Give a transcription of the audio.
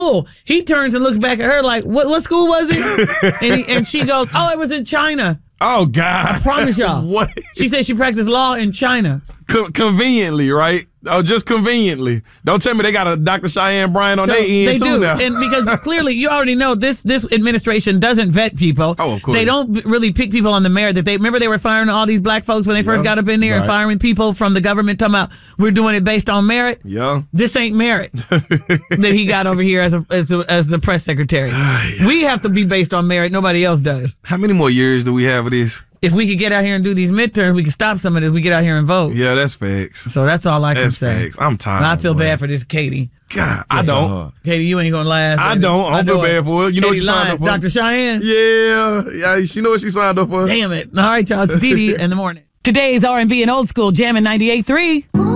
He turns and looks back at her like, what school was it? and she goes, oh, it was in China. Oh, God. I promise y'all. What? She said she practiced law in China. Conveniently, right? Oh, just conveniently. Don't tell me they got a Dr. Cheyenne Bryant on their end, they too, do. now. And because clearly, you already know this administration doesn't vet people. Oh, of course. They don't really pick people on the merit that remember they were firing all these black folks when they first got up in there and firing people from the government talking about we're doing it based on merit. Yeah. This ain't merit that he got over here as the press secretary. We have to be based on merit. Nobody else does. How many more years do we have of this? If we could get out here and do these midterms, we could stop some of this. We get out here and vote. Yeah, that's facts. So that's all I can say. Facts. I'm tired. And I feel bad for this Katie. God, I don't. Katie, you ain't gonna laugh. I don't. I don't feel bad for her. You know what you signed up for? Dr. Cheyenne? Yeah, she know what she signed up for. Damn it. All right, y'all. It's Dee Dee in the morning. Today's R&B and old school jamming 98.3.